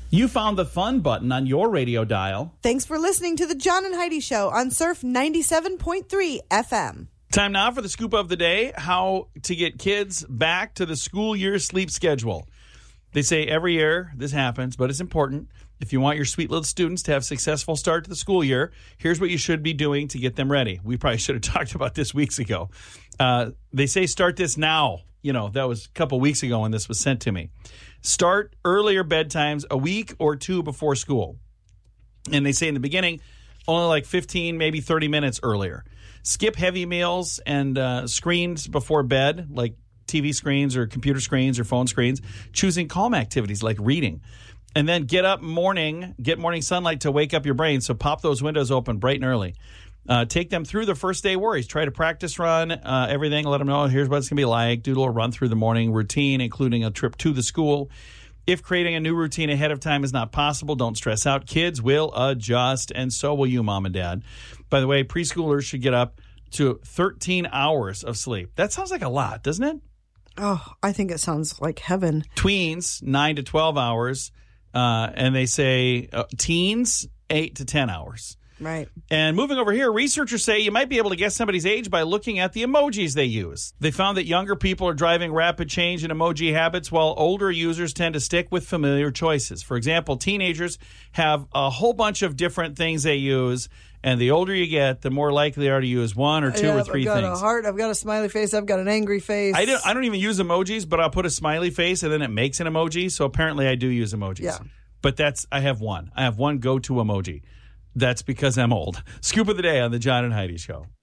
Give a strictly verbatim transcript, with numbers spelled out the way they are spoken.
You found the fun button on your radio dial. Thanks for listening to the John and Heidi Show on Surf ninety-seven point three F M. Time now for the scoop of the day, how to get kids back to the school year sleep schedule. They say every year this happens, but it's important. If you want your sweet little students to have a successful start to the school year, here's what you should be doing to get them ready. We probably should have talked about this weeks ago. Uh, they say start this now. You know, that was a couple weeks ago when this was sent to me. Start earlier bedtimes a week or two before school. And they say in the beginning, only like fifteen, maybe thirty minutes earlier. Skip heavy meals and uh, screens before bed, like T V screens or computer screens or phone screens. Choosing calm activities like reading. And then get up morning, get morning sunlight to wake up your brain. So pop those windows open bright and early. Uh, take them through the first day worries. Try to practice run uh, everything. Let them know here's what it's going to be like. Do a little run through the morning routine, including a trip to the school. If creating a new routine ahead of time is not possible, don't stress out. Kids will adjust, and so will you, mom and dad. By the way, preschoolers should get up to thirteen hours of sleep. That sounds like a lot, doesn't it? Oh, I think it sounds like heaven. Tweens, nine to twelve hours. Uh, and they say uh, teens, eight to ten hours. Right. And moving over here, researchers say you might be able to guess somebody's age by looking at the emojis they use. They found that younger people are driving rapid change in emoji habits, while older users tend to stick with familiar choices. For example, teenagers have a whole bunch of different things they use, and the older you get, the more likely they are to use one or two yeah, or three I've got things. A heart, I've got a smiley face, I've got an angry face. I don't, I don't even use emojis, but I'll put a smiley face, and then it makes an emoji, so apparently I do use emojis. Yeah. But that's I have one. I have one go-to emoji. That's because I'm old. Scoop of the day on the John and Heidi Show.